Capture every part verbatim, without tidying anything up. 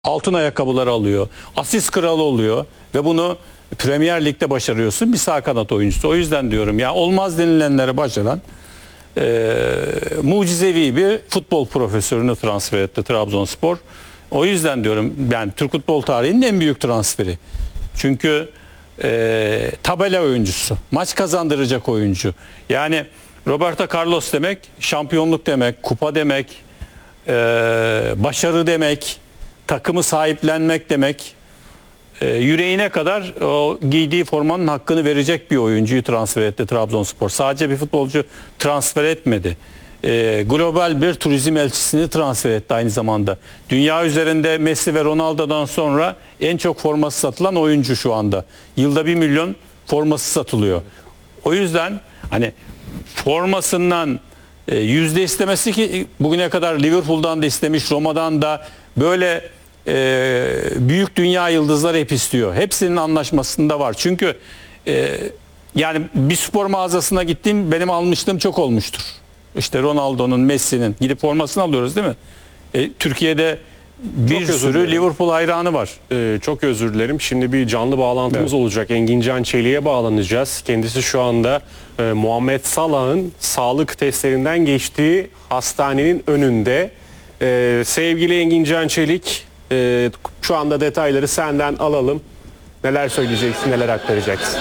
Altın ayakkabıları alıyor. Asist kralı oluyor ve bunu Premier Lig'de başarıyorsun bir sağ kanat oyuncusu. O yüzden diyorum ya, olmaz denilenleri başaran e, mucizevi bir futbol profesörünü transfer etti Trabzonspor. O yüzden diyorum, yani Türk futbol tarihinin en büyük transferi. Çünkü e, tabela oyuncusu, maç kazandıracak oyuncu. Yani Roberto Carlos demek şampiyonluk demek, kupa demek, e, başarı demek, takımı sahiplenmek demek. E, yüreğine kadar o giydiği formanın hakkını verecek bir oyuncuyu transfer etti Trabzonspor. Sadece bir futbolcu transfer etmedi. E, global bir turizm elçisini transfer etti aynı zamanda. Dünya üzerinde Messi ve Ronaldo'dan sonra en çok forması satılan oyuncu şu anda. Yılda bir milyon forması satılıyor. O yüzden hani formasından e, yüzde istemesi, ki bugüne kadar Liverpool'dan da istemiş, Roma'dan da, böyle e, büyük dünya yıldızları hep istiyor. Hepsinin anlaşmasında var. Çünkü e, yani bir spor mağazasına gittiğim, benim almışlığım çok olmuştur. İşte Ronaldo'nun, Messi'nin gidip formasını alıyoruz değil mi? E, Türkiye'de bir sürü Liverpool hayranı var. Ee, çok özür dilerim. Şimdi bir canlı bağlantımız evet. olacak. Engin Can Çelik'e bağlanacağız. Kendisi şu anda e, Muhammed Salah'ın sağlık testlerinden geçtiği hastanenin önünde. E, sevgili Engin Can Çelik, e, şu anda detayları senden alalım. Neler söyleyeceksin, neler aktaracaksın?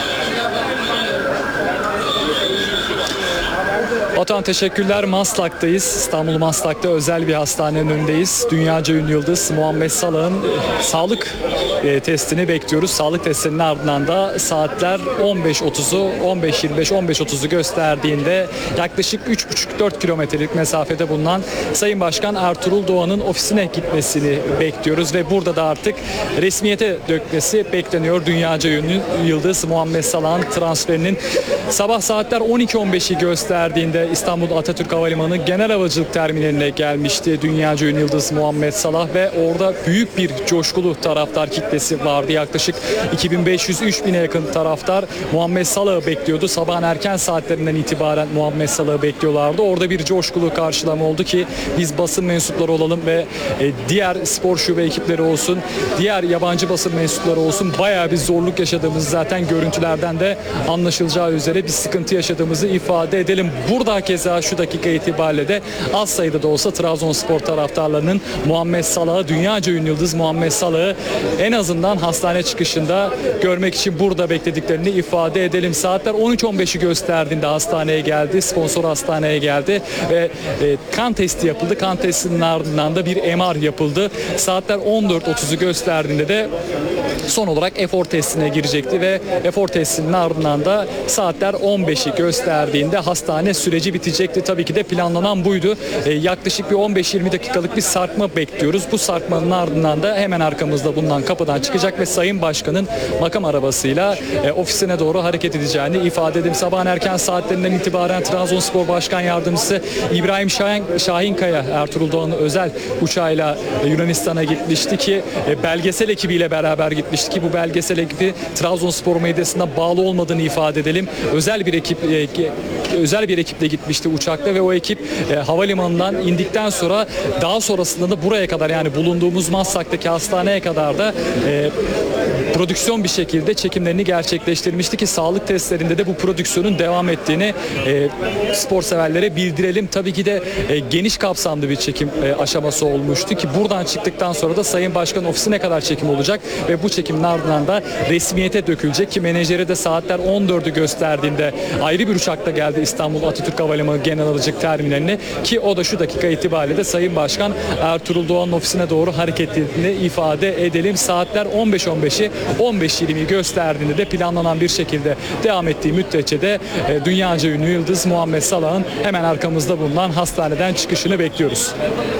Batuhan, teşekkürler. Maslak'tayız. İstanbul Maslak'ta özel bir hastanenin önündeyiz. Dünyaca ünlü yıldız Muhammed Salah'ın e, sağlık e, testini bekliyoruz. Sağlık testinin ardından da saatler on beş otuzu, on beş yirmi beş, on beş otuzu gösterdiğinde yaklaşık üç buçuk dört kilometrelik mesafede bulunan Sayın Başkan Ertuğrul Doğan'ın ofisine gitmesini bekliyoruz ve burada da artık resmiyete dökmesi bekleniyor. Dünyaca ünlü yıldız Muhammed Salah'ın transferinin sabah saatler on iki on beşi gösterdiğinde İstanbul Atatürk Havalimanı Genel Havacılık Terminaline gelmişti dünyaca ünlü yıldız Muhammed Salah ve orada büyük bir coşkulu taraftar kitlesi vardı. Yaklaşık iki bin beş yüz üç bine yakın taraftar Muhammed Salah'ı bekliyordu. Sabahın erken saatlerinden itibaren Muhammed Salah'ı bekliyorlardı. Orada bir coşkulu karşılama oldu ki biz basın mensupları olalım ve diğer spor şube ekipleri olsun, diğer yabancı basın mensupları olsun, bayağı bir zorluk yaşadığımız zaten görüntülerden de anlaşılacağı üzere bir sıkıntı yaşadığımızı ifade edelim. Burada keza şu dakika itibariyle de az sayıda da olsa Trabzonspor taraftarlarının Muhammed Salah'ı, dünyaca ünlü yıldız Muhammed Salah'ı en azından hastane çıkışında görmek için burada beklediklerini ifade edelim. Saatler on üç on beşi gösterdiğinde hastaneye geldi, sponsor hastaneye geldi ve e, kan testi yapıldı. Kan testinin ardından da bir M R yapıldı. Saatler on dört otuzu gösterdiğinde de son olarak efor testine girecekti ve efor testinin ardından da saatler on beşi gösterdiğinde hastane süreci bitecekti. Tabii ki de planlanan buydu. E, yaklaşık bir on beş yirmi dakikalık bir sarkma bekliyoruz. Bu sarkmanın ardından da hemen arkamızda bulunan kapıdan çıkacak ve Sayın Başkan'ın makam arabasıyla e, ofisine doğru hareket edeceğini ifade edeyim. Sabahın erken saatlerinden itibaren Trabzonspor Başkan Yardımcısı İbrahim Şahin, Şahinkaya Ertuğrul Doğan'ın özel uçağıyla e, Yunanistan'a gitmişti ki e, belgesel ekibiyle beraber gitmişti ki bu belgesel ekibi Trabzonspor medyasına bağlı olmadığını ifade edelim. Özel bir ekip e, özel bir ekiple gitmişti uçakla ve o ekip e, havalimanından indikten sonra daha sonrasında da buraya kadar, yani bulunduğumuz Maslak'taki hastaneye kadar da e, prodüksiyon bir şekilde çekimlerini gerçekleştirmişti ki sağlık testlerinde de bu prodüksiyonun devam ettiğini e, spor severlere bildirelim. Tabii ki de e, geniş kapsamlı bir çekim e, aşaması olmuştu ki buradan çıktıktan sonra da Sayın Başkan ofisine kadar çekim olacak ve bu çekimin ardından da resmiyete dökülecek ki menajeri de saatler on dördü gösterdiğinde ayrı bir uçakla geldi İstanbul Atatürk Havalimanı Genel Havacılık Terminaline ki o da şu dakika itibariyle de Sayın Başkan Ertuğrul Doğan'ın ofisine doğru hareket ettiğini ifade edelim. Saatler on beş on beşi on beş yirmiyi gösterdiğinde de planlanan bir şekilde devam ettiği müddetçe de e, dünyaca ünlü yıldız Muhammed Salah'ın hemen arkamızda bulunan hastaneden çıkışını bekliyoruz.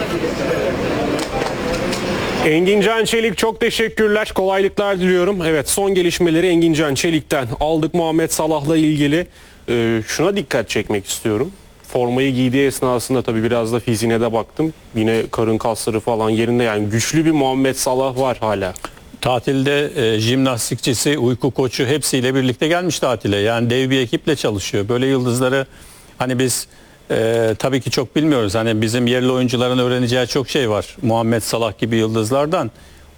Engin Can Çelik, çok teşekkürler. Kolaylıklar diliyorum. Evet, son gelişmeleri Engin Can Çelik'ten aldık Muhammed Salah'la ilgili. Ee, şuna dikkat çekmek istiyorum. Formayı giydiği esnasında tabii biraz da fiziğine de baktım. Yine karın kasları falan yerinde, yani güçlü bir Muhammed Salah var hala. Tatilde e, jimnastikçisi, uyku koçu hepsiyle birlikte gelmiş tatile. Yani dev bir ekiple çalışıyor. Böyle yıldızları hani biz e, tabii ki çok bilmiyoruz. Hani bizim yerli oyuncuların öğreneceği çok şey var Muhammed Salah gibi yıldızlardan.